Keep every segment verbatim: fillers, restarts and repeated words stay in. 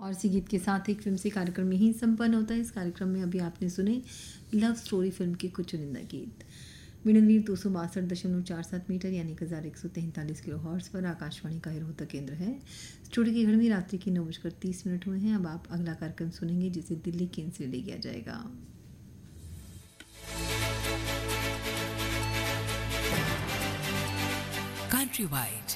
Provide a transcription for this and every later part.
फारसी गीत के साथ एक फिल्म से कार्यक्रम में ही संपन्न होता है। इस कार्यक्रम में अभी आपने सुने लव स्टोरी फिल्म के कुछ चुनिंदा गीत। मीडियम दो सौ बासठ दशमलव चार सात मीटर यानी एक हज़ार एक सौ तैंतालीस किलो हॉर्स पर आकाशवाणी का रोहतक केंद्र है। स्टूडियो की घड़ी में रात्रि की नौ बजकर तीस मिनट हुए हैं। अब आप अगला कार्यक्रम सुनेंगे जिसे दिल्ली केंद्र से ले गया जाएगा। कंट्री वाइड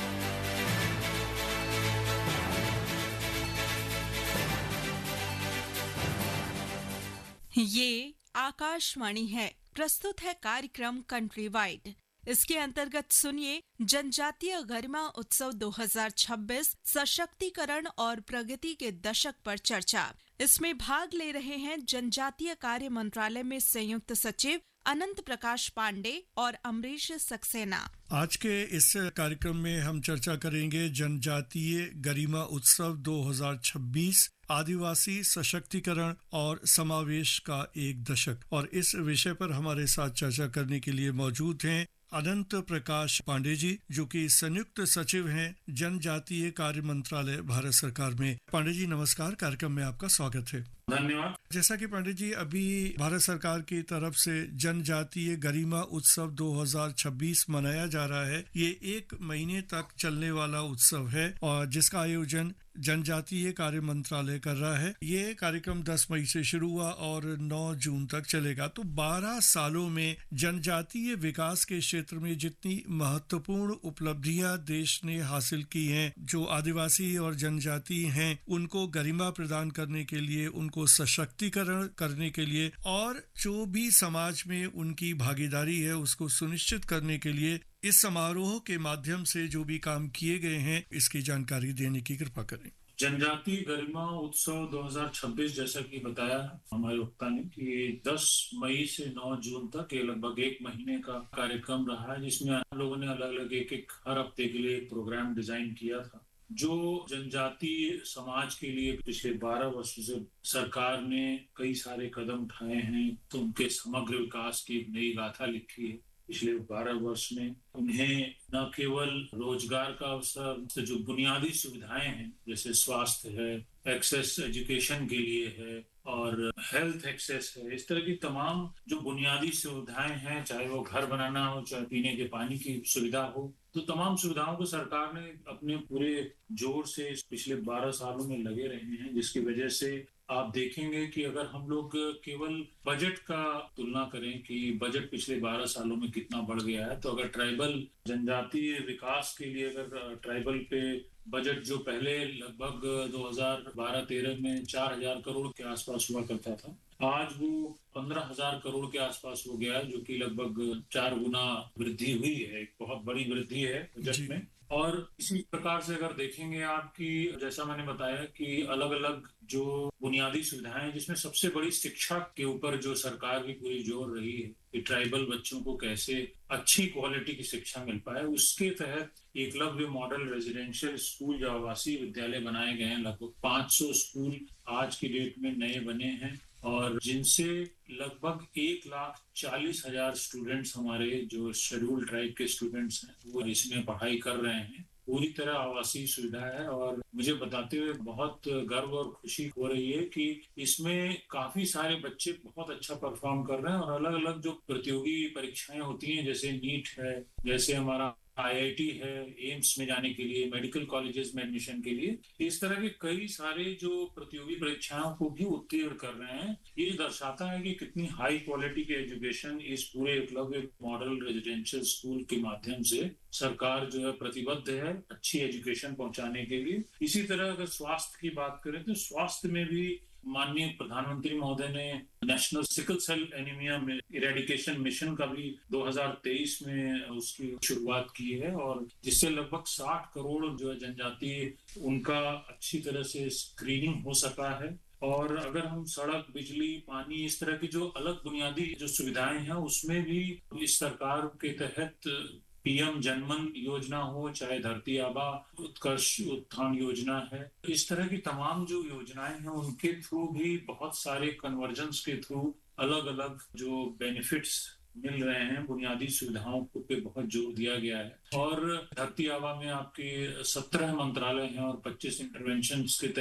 ये आकाशवाणी है। प्रस्तुत है कार्यक्रम कंट्री वाइड। इसके अंतर्गत सुनिए जनजातीय गरिमा उत्सव दो हज़ार छब्बीस सशक्तिकरण और प्रगति के दशक पर चर्चा। इसमें भाग ले रहे हैं जनजातीय कार्य मंत्रालय में संयुक्त सचिव अनंत प्रकाश पांडे और अमरीश सक्सेना। आज के इस कार्यक्रम में हम चर्चा करेंगे जनजातीय गरिमा उत्सव दो हज़ार छब्बीस आदिवासी सशक्तिकरण और समावेश का एक दशक। और इस विषय पर हमारे साथ चर्चा करने के लिए मौजूद हैं अनंत प्रकाश पांडे जी, जो कि संयुक्त सचिव हैं जनजातीय कार्य मंत्रालय भारत सरकार में। पांडे जी नमस्कार, कार्यक्रम में आपका स्वागत है। धन्यवाद। जैसा कि पांडे जी अभी भारत सरकार की तरफ से जनजातीय गरिमा उत्सव दो हज़ार छब्बीस मनाया जा रहा है। ये एक महीने तक चलने वाला उत्सव है और जिसका आयोजन जनजातीय कार्य मंत्रालय कर रहा है। ये कार्यक्रम दस मई से शुरू हुआ और नौ जून तक चलेगा। तो बारह सालों में जनजातीय विकास के क्षेत्र में जितनी महत्वपूर्ण उपलब्धियां देश ने हासिल की हैं, जो आदिवासी और जनजाति हैं उनको गरिमा प्रदान करने के लिए, उनको सशक्तिकरण करने के लिए और जो भी समाज में उनकी भागीदारी है उसको सुनिश्चित करने के लिए इस समारोह के माध्यम से जो भी काम किए गए हैं, इसकी जानकारी देने की कृपा करें। जनजातीय गरिमा उत्सव दो हज़ार छब्बीस जैसा कि बताया हमारे वक्ता ने कि दस मई से नौ जून तक ये लगभग एक महीने का कार्यक्रम रहा है, जिसमें हम लोगों ने अलग अलग एक एक हर हफ्ते के लिए एक प्रोग्राम डिजाइन किया था, जो जनजातीय समाज के लिए पिछले बारह वर्षों से सरकार ने कई सारे कदम उठाए हैं। तो उनके समग्र विकास की एक नई गाथा लिखी है। पिछले बारह वर्ष में उन्हें न केवल रोजगार का अवसर, जो बुनियादी सुविधाएं हैं जैसे स्वास्थ्य है, एक्सेस एजुकेशन के लिए है और हेल्थ एक्सेस है, इस तरह की तमाम जो बुनियादी सुविधाएं हैं, चाहे वो घर बनाना हो, चाहे पीने के पानी की सुविधा हो, तो तमाम सुविधाओं को सरकार ने अपने पूरे जोर से पिछले बारह सालों में लगे रहे हैं। जिसकी वजह से आप देखेंगे कि अगर हम लोग केवल बजट का तुलना करें कि बजट पिछले बारह सालों में कितना बढ़ गया है, तो अगर ट्राइबल जनजातीय विकास के लिए अगर ट्राइबल पे बजट जो पहले लगभग दो हज़ार बारह तेरह में चार हजार करोड़ के आसपास हुआ करता था, आज वो पंद्रह हजार करोड़ के आसपास हो गया है, जो कि लगभग चार गुना वृद्धि हुई है। एक बहुत बड़ी वृद्धि है बजट में। और इसी प्रकार से अगर देखेंगे आपकी, जैसा मैंने बताया कि अलग अलग जो बुनियादी सुविधाएं, जिसमें सबसे बड़ी शिक्षा के ऊपर जो सरकार की पूरी जोर रही है कि ट्राइबल बच्चों को कैसे अच्छी क्वालिटी की शिक्षा मिल पाए, उसके तहत एकलव्य मॉडल रेजिडेंशियल स्कूल जो आवासीय विद्यालय बनाए गए हैं। लगभग पाँच सौ स्कूल आज की डेट में नए बने हैं और जिनसे लगभग एक लाख चालीस हजार स्टूडेंट्स, हमारे जो शेड्यूल्ड ट्राइब के स्टूडेंट्स हैं, वो इसमें पढ़ाई कर रहे हैं। पूरी तरह आवासीय सुविधा है और मुझे बताते हुए बहुत गर्व और खुशी हो रही है कि इसमें काफी सारे बच्चे बहुत अच्छा परफॉर्म कर रहे हैं। और अलग अलग जो प्रतियोगी परीक्षाएं होती हैं, जैसे नीट है, जैसे हमारा आई आई टी है, एम्स में जाने के लिए, मेडिकल कॉलेजेस में एडमिशन के लिए, इस तरह के कई सारे जो प्रतियोगी परीक्षाओं को भी उत्तीर्ण कर रहे हैं। ये दर्शाता है कि कितनी हाई क्वालिटी की एजुकेशन इस पूरे एकलव्य मॉडल रेजिडेंशियल स्कूल के माध्यम से सरकार जो है प्रतिबद्ध है अच्छी एजुकेशन पहुंचाने के लिए। इसी तरह अगर स्वास्थ्य की बात करें तो स्वास्थ्य में भी माननीय प्रधानमंत्री महोदय ने नेशनल सिकल सेल एनीमिया में इरेडिकेशन मिशन का भी दो हज़ार तेईस में उसकी शुरुआत की है और जिससे लगभग साठ करोड़ जो है जनजातीय, उनका अच्छी तरह से स्क्रीनिंग हो सका है। और अगर हम सड़क, बिजली, पानी, इस तरह की जो अलग बुनियादी जो सुविधाएं हैं, उसमें भी इस सरकार के तहत पीएम जनमन योजना हो, चाहे धरती आबा उत्कर्ष उत्थान योजना है, इस तरह की तमाम जो योजनाएं हैं उनके थ्रू भी बहुत सारे कन्वर्जेंस के थ्रू अलग अलग जो बेनिफिट्स मिल रहे हैं, बुनियादी सुविधाओं पे बहुत जोर दिया गया है। और धरती आबा में आपके सत्रह मंत्रालय हैं और पच्चीस इंटरवेंशन के